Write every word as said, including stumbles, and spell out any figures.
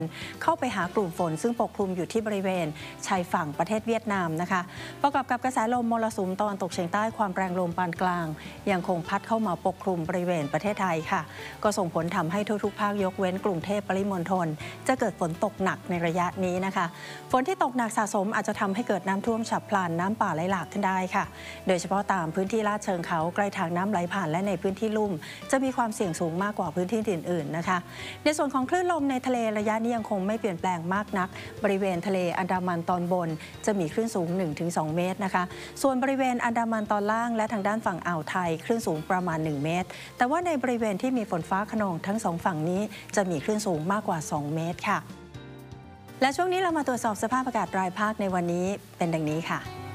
เข้าไปหากลุ่มฝนซึ่งปกคลุมอยู่ที่บริเวณชายฝั่งประเทศเวียดนามนะคะประกอบกับกระแสลมมรสุมตะวันตกเฉียงใต้ความแรงลมปานกลางยังคงพัดเข้ามาปกคลุมบริเวณประเทศไทยค่ะก็ส่งผลทำให้ทุกๆภาคยกเว้นกรุงเทพปริมณฑลจะเกิดฝนตกหนักในระยะนี้นะคะฝนที่ตกหนักสะสมอาจจะทำให้เกิดน้ำท่วมฉับพลันน้ำป่าไหลหลากขึ้นได้ค่ะโดยเฉพาะตามพื้นที่ลาดเชิงเขาใกล้ทางน้ำไหลผ่านและในพื้นที่ลุ่มจะมีความเสี่ยงสูงมากกว่าพื้นที่อื่นๆนะคะในส่วนของคลื่นลมในทะเลระยะนี้ยังคงไม่เปลี่ยนแปลงมากนักบริเวณทะเลอันดามันตอนบนจะมีคลื่นสูง หนึ่งถึงสอง เมตรนะคะส่วนบริเวณอันดามันตอนล่างและทางด้านฝั่งอ่าวไทยคลื่นสูงประมาณหนึ่งเมตรแต่ว่าในบริเวณที่มีฝนฟ้าคะนองทั้งสองฝั่งนี้จะมีคลื่นสูงมากกว่าสองเมตรค่ะและช่วงนี้เรามาตรวจสอบสภาพอากาศรายภาคในวันนี้เป็นดังนี้ค่ะ